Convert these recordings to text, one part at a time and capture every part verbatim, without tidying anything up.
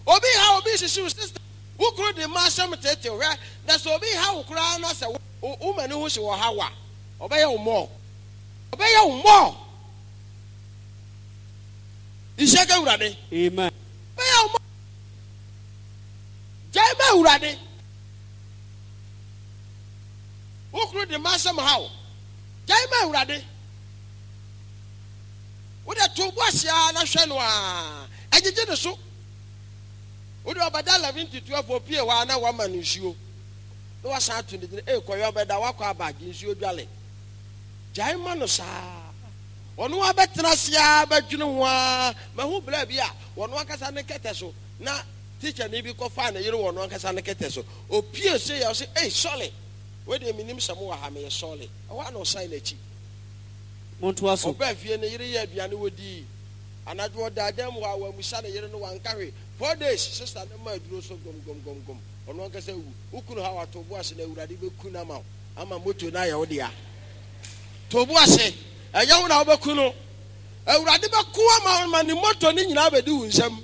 Obi ha obi sisi sister. Who could the master tete where that's obi ha ukra na se woman who she wa hawa. Obey you more. Obey you more. Ishaka urade. Amen. Obey you more. Jaima urade. Who could the master how? Jaima urade. What a two was ya na shanwa. And you did so. Would you about eleven to twelve for P one woman is you? No, I sat to the air, Koyoba, the Waka bag is your jolly. Jaimanosa. One more better, but you know what? My who blab ya, one workers and a cataso. Now, teacher, maybe go find a year one workers and a cataso. O Pierre say, I'll say, hey, solid. Where do you mean some more? I may a solid. I want no sign a cheap. Montuaso, Bev, and a year, Bianu would be. And I draw that them while when we sat a year no one carry. Four days, sister, the mud grows so gum gum gum gum. On one can say, who could have to wash in a Radibu Kunama? I'm a motor now, oh dear. Tobuase, a young Albacuno, a Radiba Kuama, man, the motor in Abe doing some.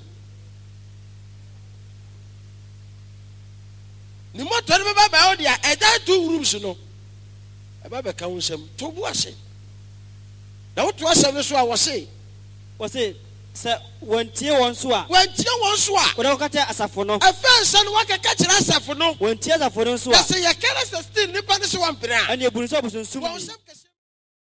The motor, remember, oh dear, I died two rooms, you know. A baby counts some Tobuase. Now, what was I was saying? Was it? Sir, when Tia wants to, when Tia wants to, when I catch Asafono, a first son, what can catch Asafono, when Tia Asafono, so I say, I can't sustain the Panis one, and your Bruce Robinson.